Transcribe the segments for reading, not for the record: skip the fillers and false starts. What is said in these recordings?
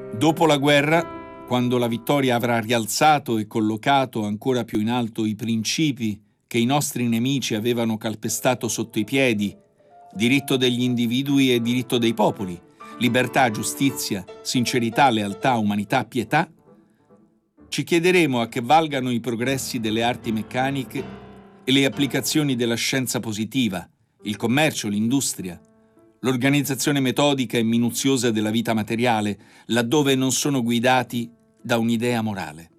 Dopo la guerra, quando la vittoria avrà rialzato e collocato ancora più in alto i principi che i nostri nemici avevano calpestato sotto i piedi, diritto degli individui e diritto dei popoli, libertà, giustizia, sincerità, lealtà, umanità, pietà, ci chiederemo a che valgano i progressi delle arti meccaniche e le applicazioni della scienza positiva, il commercio, l'industria, l'organizzazione metodica e minuziosa della vita materiale, laddove non sono guidati da un'idea morale.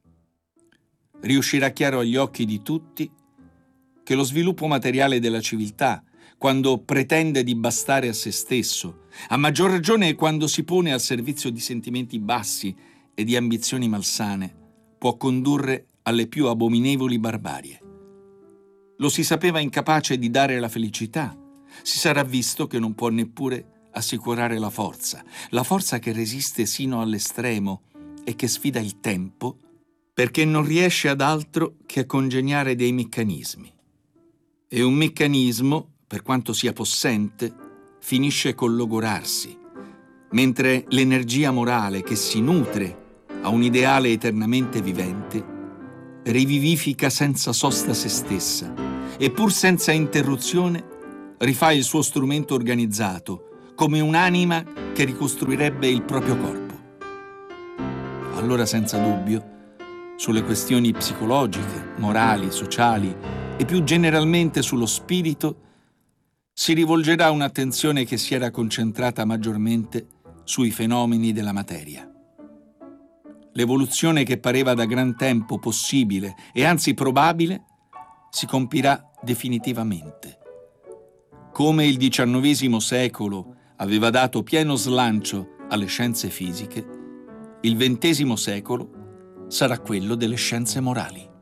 Riuscirà chiaro agli occhi di tutti che lo sviluppo materiale della civiltà, quando pretende di bastare a se stesso, a maggior ragione quando si pone al servizio di sentimenti bassi e di ambizioni malsane, può condurre alle più abominevoli barbarie. Lo si sapeva incapace di dare la felicità. Si sarà visto che non può neppure assicurare la forza che resiste sino all'estremo e che sfida il tempo, perché non riesce ad altro che a congegnare dei meccanismi. E un meccanismo, per quanto sia possente, finisce col logorarsi, mentre l'energia morale che si nutre a un ideale eternamente vivente rivivifica senza sosta se stessa e pur senza interruzione rifà il suo strumento organizzato, come un'anima che ricostruirebbe il proprio corpo. Allora, senza dubbio, sulle questioni psicologiche, morali, sociali e più generalmente sullo spirito, si rivolgerà un'attenzione che si era concentrata maggiormente sui fenomeni della materia. L'evoluzione che pareva da gran tempo possibile e anzi probabile si compirà definitivamente. Come il XIX secolo aveva dato pieno slancio alle scienze fisiche, il XX secolo sarà quello delle scienze morali.